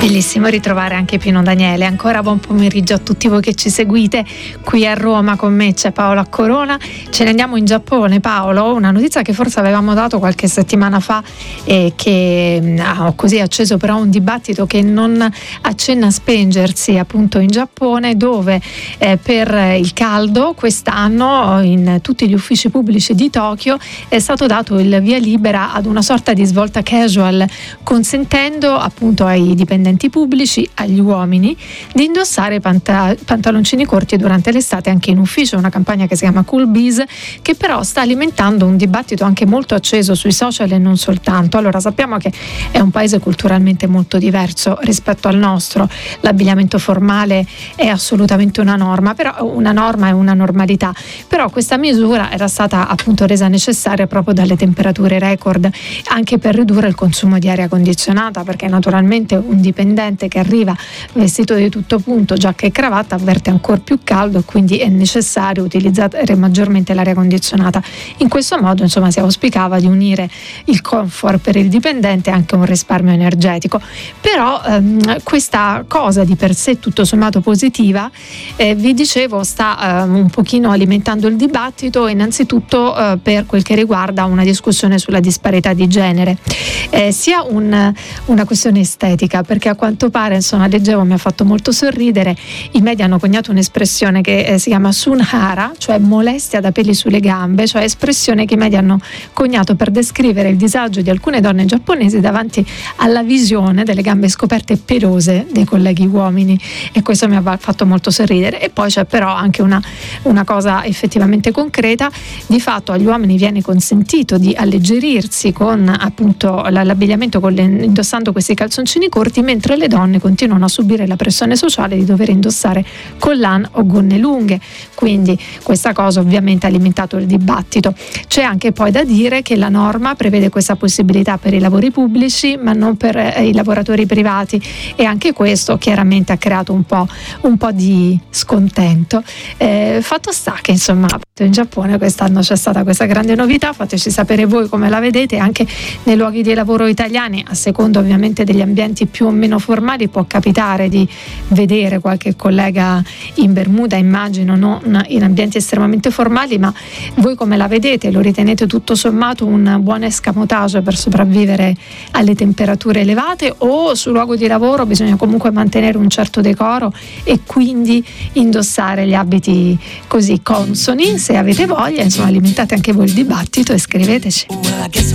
Bellissimo ritrovare anche Pino Daniele. Ancora buon pomeriggio a tutti voi che ci seguite. Qui a Roma con me c'è Paolo Accorona. Ce ne andiamo in Giappone. Paolo, una notizia che forse avevamo dato qualche settimana fa e che ha così acceso però un dibattito che non accenna a spengersi, appunto in Giappone, dove per il caldo quest'anno in tutti gli uffici pubblici di Tokyo è stato dato il via libera ad una sorta di svolta casual, consentendo appunto ai dipendenti pubblici, agli uomini, di indossare pantaloncini corti durante l'estate anche in ufficio. Una campagna che si chiama Cool Biz, che però sta alimentando un dibattito anche molto acceso sui social e non soltanto. Allora, sappiamo che è un paese culturalmente molto diverso rispetto al nostro, l'abbigliamento formale è assolutamente una norma e una normalità, però questa misura era stata appunto resa necessaria proprio dalle temperature record, anche per ridurre il consumo di aria condizionata, perché naturalmente un dipendente che arriva vestito di tutto punto, giacca e cravatta, avverte ancora più caldo, e quindi è necessario utilizzare maggiormente l'aria condizionata. In questo modo, insomma, si auspicava di unire il comfort per il dipendente e anche un risparmio energetico. Però questa cosa di per sé tutto sommato positiva, vi dicevo, sta un pochino alimentando il dibattito, innanzitutto per quel che riguarda una discussione sulla disparità di genere, sia una questione estetica, perché a quanto pare, insomma, leggevo, mi ha fatto molto sorridere, i media hanno coniato un'espressione che si chiama sunhara, cioè molestia da peli sulle gambe, cioè espressione che i media hanno coniato per descrivere il disagio di alcune donne giapponesi davanti alla visione delle gambe scoperte e pelose dei colleghi uomini, e questo mi ha fatto molto sorridere. E poi c'è però anche una cosa effettivamente concreta: di fatto agli uomini viene consentito di alleggerirsi con appunto l'abbigliamento, indossando questi calzoncini corti, mentre le donne continuano a subire la pressione sociale di dover indossare collan o gonne lunghe. Quindi questa cosa ovviamente ha alimentato il dibattito. C'è anche poi da dire che la norma prevede questa possibilità per i lavori pubblici, ma non per i lavoratori privati, e anche questo chiaramente ha creato un po' di scontento. Fatto sta che, insomma, in Giappone quest'anno c'è stata questa grande novità. Fateci sapere voi come la vedete. Anche nei luoghi di lavoro italiani, a seconda ovviamente degli ambienti più o meno formali, può capitare di vedere qualche collega in bermuda, immagino, non in ambienti estremamente formali, ma voi come la vedete? Lo ritenete tutto sommato un buon escamotage per sopravvivere alle temperature elevate, o sul luogo di lavoro bisogna comunque mantenere un certo decoro e quindi indossare gli abiti così consoni? Se avete voglia, insomma, alimentate anche voi il dibattito e scriveteci.